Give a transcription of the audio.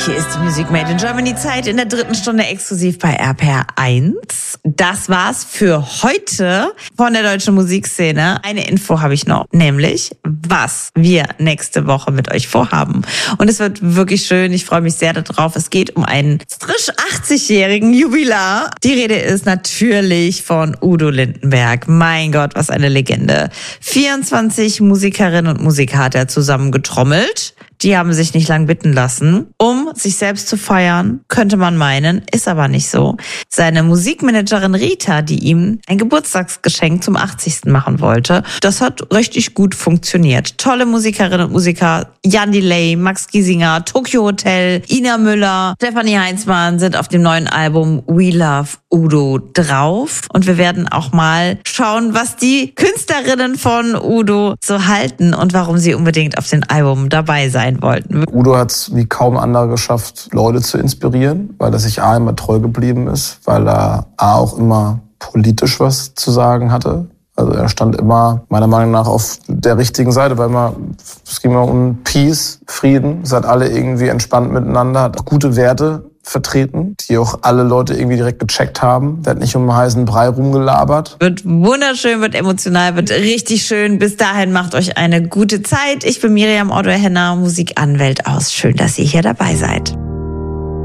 Hier ist die Music Made in Germany Zeit in der 3. Stunde exklusiv bei RPR 1. Das war's für heute von der deutschen Musikszene. Eine Info habe ich noch, nämlich was wir nächste Woche mit euch vorhaben. Und es wird wirklich schön. Ich freue mich sehr darauf. Es geht um einen frisch 80-jährigen Jubilar. Die Rede ist natürlich von Udo Lindenberg. Mein Gott, was eine Legende. 24 Musikerinnen und Musiker hat er zusammengetrommelt. Die haben sich nicht lang bitten lassen, um sich selbst zu feiern, könnte man meinen, ist aber nicht so. Seine Musikmanagerin Rita, die ihm ein Geburtstagsgeschenk zum 80. machen wollte, das hat richtig gut funktioniert. Tolle Musikerinnen und Musiker, Jan Delay, Max Giesinger, Tokyo Hotel, Ina Müller, Stefanie Heinzmann sind auf dem neuen Album We Love Udo drauf. Und wir werden auch mal schauen, was die Künstlerinnen von Udo so halten und warum sie unbedingt auf dem Album dabei sein wollten. Udo hat es wie kaum anderer geschafft, Leute zu inspirieren, weil er sich immer treu geblieben ist, weil er auch immer politisch was zu sagen hatte. Also er stand immer, meiner Meinung nach, auf der richtigen Seite, weil es ging immer um Peace, Frieden. Es hat alle irgendwie entspannt miteinander, hat auch gute Werte vertreten, die auch alle Leute irgendwie direkt gecheckt haben. Der hat nicht um den heißen Brei rumgelabert. Wird wunderschön, wird emotional, wird richtig schön. Bis dahin macht euch eine gute Zeit. Ich bin Miriam Otto-Henner, Musikanwält aus. Schön, dass ihr hier dabei seid.